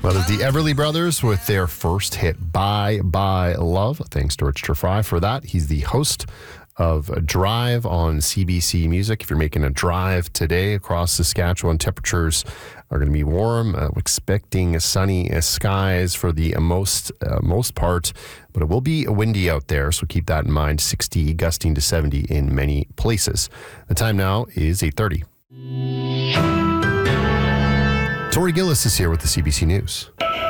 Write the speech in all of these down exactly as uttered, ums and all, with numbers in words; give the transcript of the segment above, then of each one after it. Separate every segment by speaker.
Speaker 1: Well, it's the Everly Brothers with their first hit, Bye Bye Love. Thanks to Rich Fry for that. He's the host of a Drive on C B C Music. If you're making a drive today across Saskatchewan, temperatures are going to be warm. Uh, expecting sunny skies for the most uh, most part, but it will be windy out there, so keep that in mind. sixty, gusting to seventy in many places. The time now is eight thirty. Tori Gillis is here with the C B C News.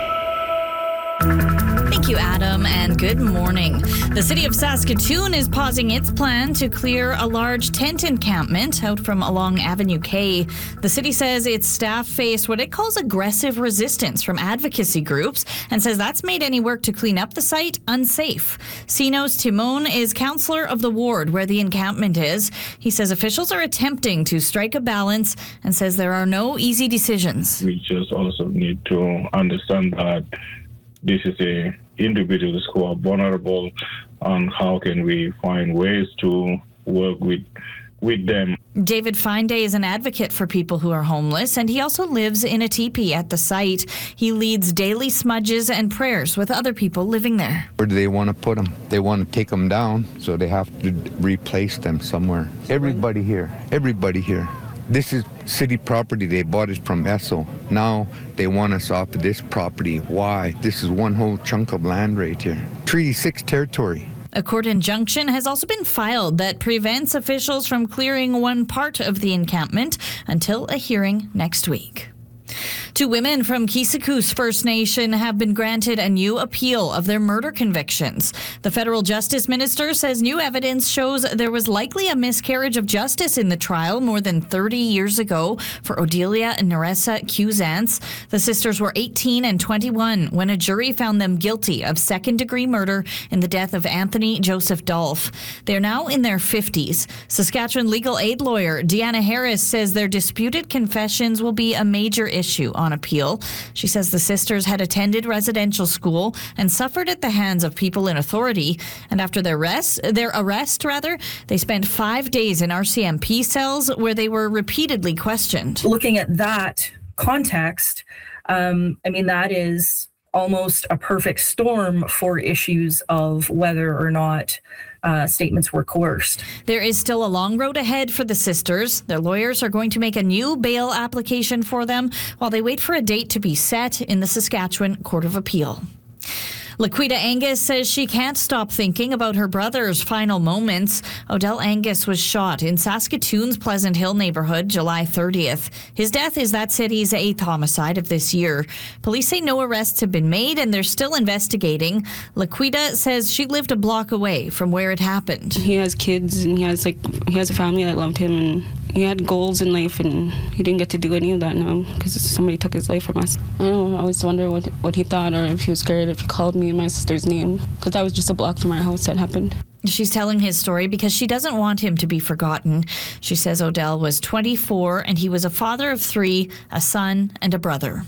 Speaker 2: Thank you, Adam, and good morning. The city of Saskatoon is pausing its plan to clear a large tent encampment out from along Avenue K. The city says its staff face what it calls aggressive resistance from advocacy groups and says that's made any work to clean up the site unsafe. Sinos Timon is councillor of the ward where the encampment is. He says officials are attempting to strike a balance and says there are no easy decisions.
Speaker 3: We just also need to understand that this is a individuals who are vulnerable, and how can we find ways to work with with them.
Speaker 2: David Finday is an advocate for people who are homeless, and he also lives in a teepee at the site. He leads daily smudges and prayers with other people living there.
Speaker 4: Where do they want to put them? They want to take them down, so they have to replace them somewhere. Everybody here, everybody here. This is city property. They bought it from Esso. Now they want us off of this property. Why? This is one whole chunk of land right here. Treaty six territory.
Speaker 2: A court injunction has also been filed that prevents officials from clearing one part of the encampment until a hearing next week. Two women from Kisakus First Nation have been granted a new appeal of their murder convictions. The federal justice minister says new evidence shows there was likely a miscarriage of justice in the trial more than thirty years ago for Odelia and Nerissa Cusance. The sisters were eighteen and twenty-one when a jury found them guilty of second-degree murder in the death of Anthony Joseph Dolph. They're now in their fifties. Saskatchewan legal aid lawyer Deanna Harris says their disputed confessions will be a major issue on appeal. She says the sisters had attended residential school and suffered at the hands of people in authority. And after their arrest, their arrest rather, they spent five days in R C M P cells where they were repeatedly questioned.
Speaker 5: Looking at that context, um, I mean, that is almost a perfect storm for issues of whether or not Uh, statements were coerced.
Speaker 2: There is still a long road ahead for the sisters. Their lawyers are going to make a new bail application for them while they wait for a date to be set in the Saskatchewan Court of Appeal. Laquita Angus says she can't stop thinking about her brother's final moments. Odell Angus was shot in Saskatoon's Pleasant Hill neighborhood July thirtieth. His death is that city's eighth homicide of this year. Police say no arrests have been made and they're still investigating. Laquita says she lived a block away from where it happened.
Speaker 6: He has kids and he has like he has a family that loved him, and he had goals in life, and he didn't get to do any of that now because somebody took his life from us. I don't know, I always wonder what what he thought, or if he was scared if he called me and my sister's name, because that was just a block from our house that happened.
Speaker 2: She's telling his story because she doesn't want him to be forgotten. She says Odell was twenty-four and he was a father of three, a son and a brother.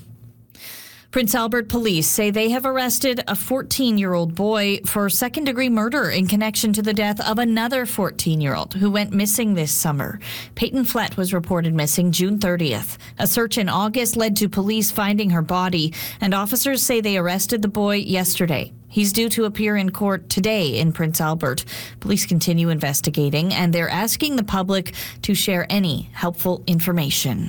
Speaker 2: Prince Albert police say they have arrested a fourteen-year-old boy for second-degree murder in connection to the death of another fourteen-year-old who went missing this summer. Peyton Flett was reported missing June thirtieth. A search in August led to police finding her body, and officers say they arrested the boy yesterday. He's due to appear in court today in Prince Albert. Police continue investigating, and they're asking the public to share any helpful information.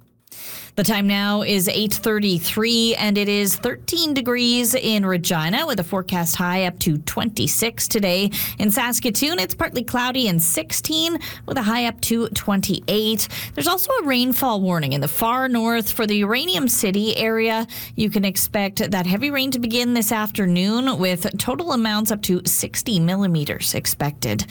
Speaker 2: The time now is eight thirty-three, and it is thirteen degrees in Regina with a forecast high up to twenty-six today. In Saskatoon, it's partly cloudy and sixteen with a high up to twenty-eight. There's also a rainfall warning in the far north for the Uranium City area. You can expect that heavy rain to begin this afternoon with total amounts up to sixty millimeters expected.